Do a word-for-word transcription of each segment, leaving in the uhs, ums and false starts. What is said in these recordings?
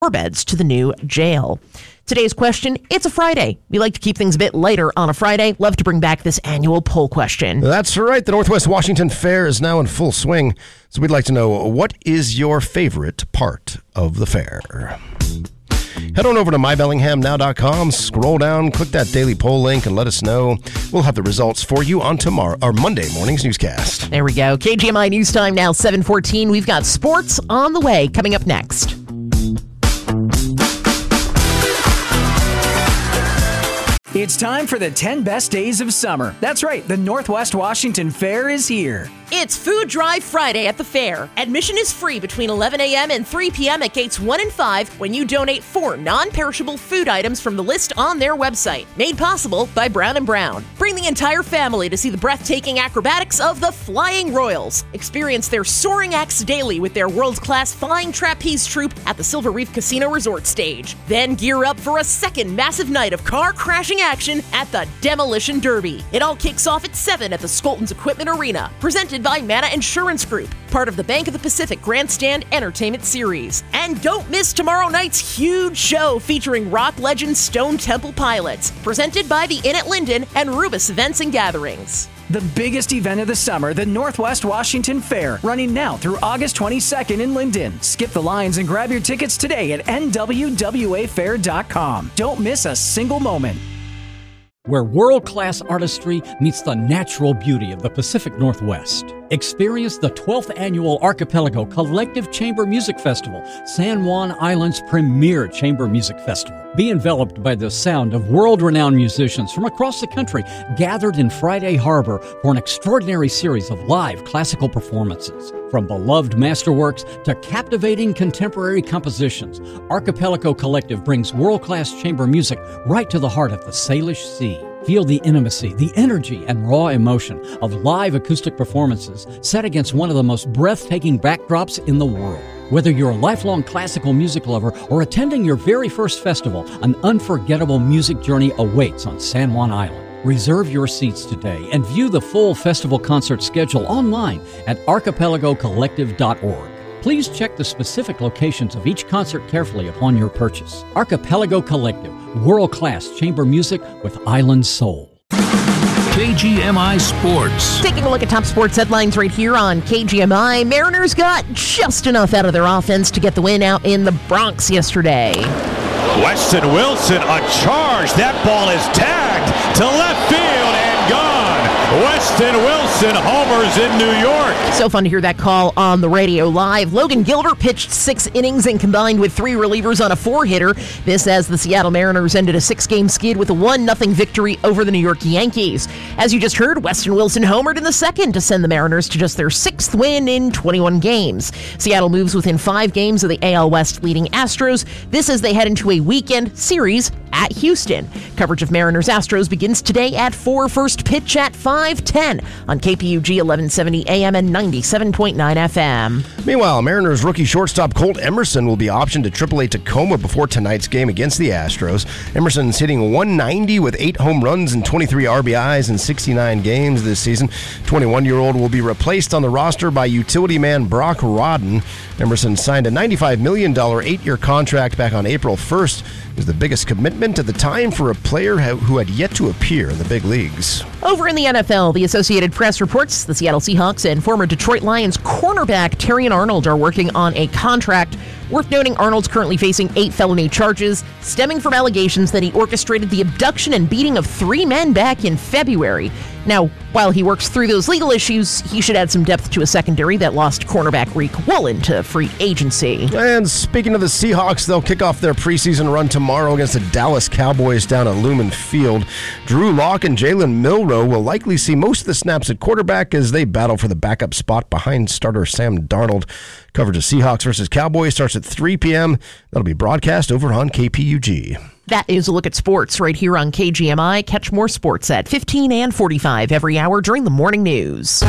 beds to the new jail. Today's question, it's a Friday. We like to keep things a bit lighter on a Friday. Love to bring back this annual poll question. That's right. The Northwest Washington Fair is now in full swing. So we'd like to know, what is your favorite part of the fair? Head on over to my bellingham now dot com, scroll down, click that daily poll link, and let us know. We'll have the results for you on tomorrow or Monday morning's newscast. There we go. K G M I News Time now, seven fourteen. We've got sports on the way coming up next. It's time for the ten best days of summer. That's right, the Northwest Washington Fair is here. It's Food Drive Friday at the fair. Admission is free between eleven a.m. and three p.m. at gates one and five when you donate four non-perishable food items from the list on their website. Made possible by Brown and Brown. Bring the entire family to see the breathtaking acrobatics of the Flying Royals. Experience their soaring acts daily with their world-class flying trapeze troupe at the Silver Reef Casino Resort stage. Then gear up for a second massive night of car crashing action at the Demolition Derby. It all kicks off at seven at the Skoltons Equipment Arena. Presented by Mana Insurance Group, part of the Bank of the Pacific Grandstand Entertainment Series. And don't miss tomorrow night's huge show featuring rock legend Stone Temple Pilots, presented by the Inn at Linden and Rubus Events and Gatherings. The biggest event of the summer, the Northwest Washington Fair, running now through August twenty-second in Linden. Skip the lines and grab your tickets today at N W W A fair dot com. Don't miss a single moment. Where world-class artistry meets the natural beauty of the Pacific Northwest. Experience the twelfth Annual Archipelago Collective Chamber Music Festival, San Juan Island's premier chamber music festival. Be enveloped by the sound of world-renowned musicians from across the country gathered in Friday Harbor for an extraordinary series of live classical performances. From beloved masterworks to captivating contemporary compositions, Archipelago Collective brings world-class chamber music right to the heart of the Salish Sea. Feel the intimacy, the energy, and raw emotion of live acoustic performances set against one of the most breathtaking backdrops in the world. Whether you're a lifelong classical music lover or attending your very first festival, an unforgettable music journey awaits on San Juan Island. Reserve your seats today and view the full festival concert schedule online at archipelago collective dot org. Please check the specific locations of each concert carefully upon your purchase. Archipelago Collective, world-class chamber music with island soul. K G M I Sports. Taking a look at top sports headlines right here on K G M I. Mariners got just enough out of their offense to get the win out in the Bronx yesterday. Weston Wilson, a charge. That ball is tagged to left field and gone. Weston Wilson homers in New York. So fun to hear that call on the radio live. Logan Gilbert pitched six innings and combined with three relievers on a four-hitter. This as the Seattle Mariners ended a six-game skid with a one nothing victory over the New York Yankees. As you just heard, Weston Wilson homered in the second to send the Mariners to just their sixth win in twenty-one games. Seattle moves within five games of the A L West leading Astros. This as they head into a weekend series at Houston. Coverage of Mariners-Astros begins today at four, first pitch at five ten on K P U G eleven seventy A M and ninety-seven point nine F M. Meanwhile, Mariners rookie shortstop Colt Emerson will be optioned to triple A Tacoma before tonight's game against the Astros. Emerson's hitting one ninety with eight home runs and twenty-three R B Is in sixty-nine games this season. twenty-one-year-old will be replaced on the roster by utility man Brock Rodden. Emerson signed a ninety-five million dollars eight-year contract back on April first. It was the biggest commitment at the time for a player who had yet to appear in the big leagues. Over in the N F L, the Associated Press reports the Seattle Seahawks and former Detroit Lions cornerback Terrion Arnold are working on a contract. Worth noting, Arnold's currently facing eight felony charges stemming from allegations that he orchestrated the abduction and beating of three men back in February. Now, while he works through those legal issues, he should add some depth to a secondary that lost cornerback Reek Woolen to free agency. And speaking of the Seahawks, they'll kick off their preseason run tomorrow against the Dallas Cowboys down at Lumen Field. Drew Lock and Jalen Milroe will likely see most of the snaps at quarterback as they battle for the backup spot behind starter Sam Darnold. Coverage of Seahawks versus Cowboys starts at three p.m. That'll be broadcast over on K P U G. That is a look at sports right here on K G M I. Catch more sports at fifteen and forty-five every hour during the morning news.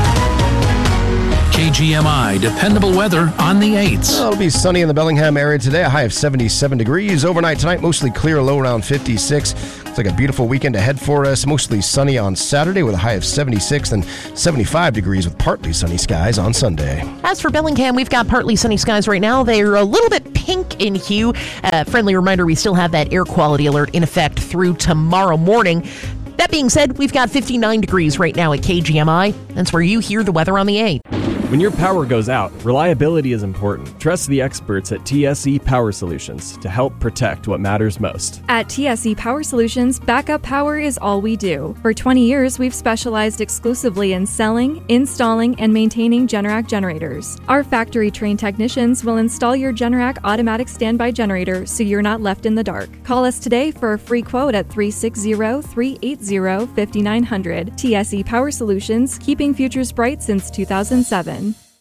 K G M I dependable weather on the eights. Well, it'll be sunny in the Bellingham area today, a high of seventy-seven degrees. Overnight tonight, mostly clear, low around fifty-six. It's like a beautiful weekend ahead for us. Mostly sunny on Saturday with a high of seventy-six and seventy-five degrees with partly sunny skies on Sunday. As for Bellingham, we've got partly sunny skies right now. They're a little bit pink in hue. Uh, friendly reminder, we still have that air quality alert in effect through tomorrow morning. That being said, we've got fifty-nine degrees right now at K G M I. That's where you hear the weather on the eight. When your power goes out, reliability is important. Trust the experts at T S E Power Solutions to help protect what matters most. At T S E Power Solutions, backup power is all we do. For twenty years, we've specialized exclusively in selling, installing, and maintaining Generac generators. Our factory-trained technicians will install your Generac automatic standby generator so you're not left in the dark. Call us today for a free quote at three six zero, three eight zero, five nine zero zero. T S E Power Solutions, keeping futures bright since two thousand seven.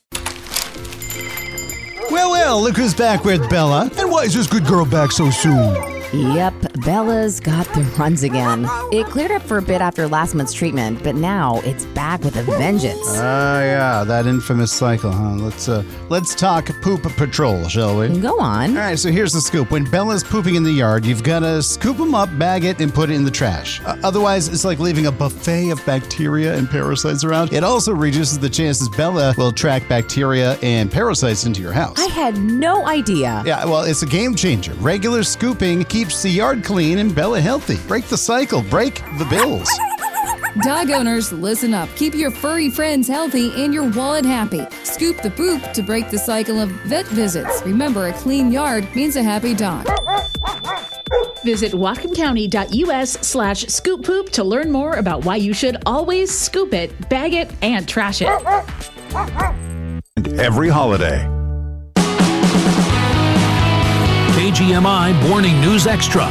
Well, well, look who's back with Bella. And why is this good girl back so soon? Yep, Bella's got the runs again. It cleared up for a bit after last month's treatment, but now it's back with a vengeance. Ah, uh, yeah, that infamous cycle, huh? Let's uh, let's talk poop patrol, shall we? Go on. All right, so here's the scoop. When Bella's pooping in the yard, you've got to scoop them up, bag it, and put it in the trash. Uh, otherwise, it's like leaving a buffet of bacteria and parasites around. It also reduces the chances Bella will attract bacteria and parasites into your house. I had no idea. Yeah, well, it's a game changer. Regular scooping keeps the yard clean and Bella healthy. Break the cycle. Break the bills. Dog owners, listen up. Keep your furry friends healthy and your wallet happy. Scoop the poop to break the cycle of vet visits. Remember, a clean yard means a happy dog. Visit whatcomcounty.us slash scoop poop to learn more about why you should always scoop it, bag it, and trash it. Every holiday. K G M I Morning News Extra.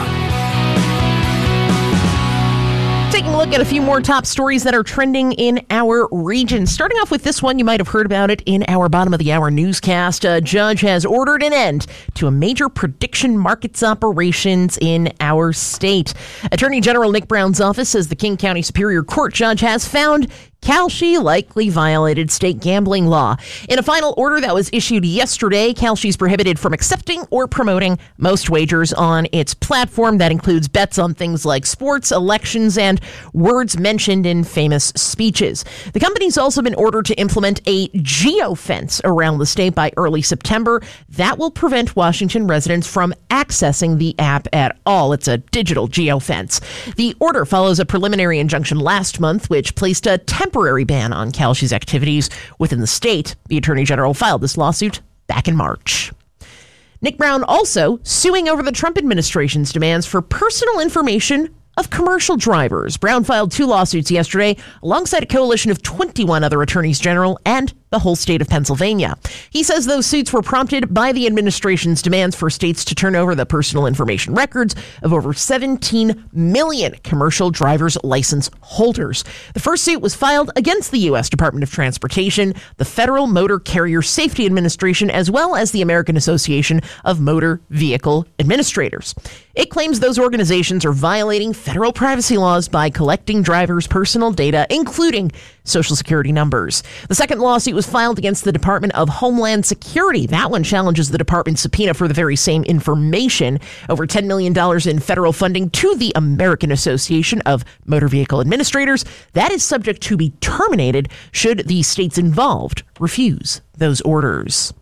Taking a look at a few more top stories that are trending in our region. Starting off with this one, you might have heard about it in our bottom of the hour newscast. A judge has ordered an end to a major prediction markets operations in our state. Attorney General Nick Brown's office says the King County Superior Court judge has found Kalshi likely violated state gambling law. In a final order that was issued yesterday, Kalshi's prohibited from accepting or promoting most wagers on its platform. That includes bets on things like sports, elections, and words mentioned in famous speeches. The company's also been ordered to implement a geofence around the state by early September. That will prevent Washington residents from accessing the app at all. It's a digital geofence. The order follows a preliminary injunction last month, which placed a temporary temporary ban on Kalshi's activities within the state. The Attorney General filed this lawsuit back in March. Nick Brown also suing over the Trump administration's demands for personal information of commercial drivers. Brown filed two lawsuits yesterday alongside a coalition of twenty-one other attorneys general and the whole state of Pennsylvania. He says those suits were prompted by the administration's demands for states to turn over the personal information records of over seventeen million commercial driver's license holders. The first suit was filed against the U S Department of Transportation, the Federal Motor Carrier Safety Administration, as well as the American Association of Motor Vehicle Administrators. It claims those organizations are violating federal privacy laws by collecting drivers' personal data, including Social Security numbers. The second lawsuit was filed against the Department of Homeland Security. That one challenges the department's subpoena for the very same information. Over ten million dollars in federal funding to the American Association of Motor Vehicle Administrators. That is subject to be terminated should the states involved refuse those orders.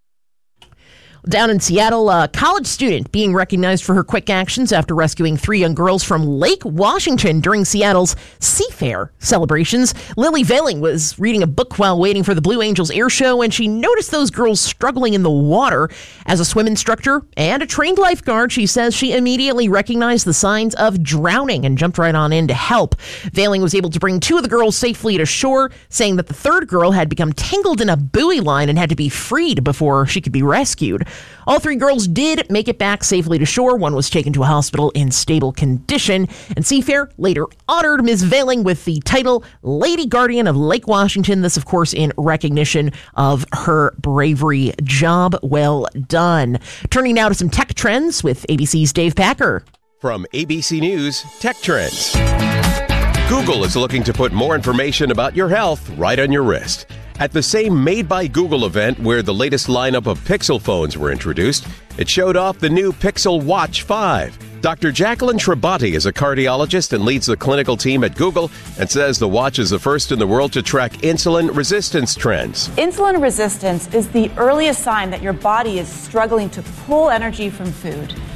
Down in Seattle, a college student being recognized for her quick actions after rescuing three young girls from Lake Washington during Seattle's Seafair celebrations. Lily Veiling was reading a book while waiting for the Blue Angels air show when she noticed those girls struggling in the water. As a swim instructor and a trained lifeguard, she says she immediately recognized the signs of drowning and jumped right on in to help. Veiling was able to bring two of the girls safely to shore, saying that the third girl had become tangled in a buoy line and had to be freed before she could be rescued. All three girls did make it back safely to shore. One was taken to a hospital in stable condition. And Seafair later honored Miz Veiling with the title Lady Guardian of Lake Washington. This, of course, in recognition of her bravery. Job well done. Turning now to some tech trends with A B C's Dave Packer. From A B C News Tech Trends. Google is looking to put more information about your health right on your wrist. At the same Made by Google event where the latest lineup of Pixel phones were introduced, it showed off the new Pixel Watch five. Doctor Jacqueline Trabati is a cardiologist and leads the clinical team at Google and says the watch is the first in the world to track insulin resistance trends. Insulin resistance is the earliest sign that your body is struggling to pull energy from food.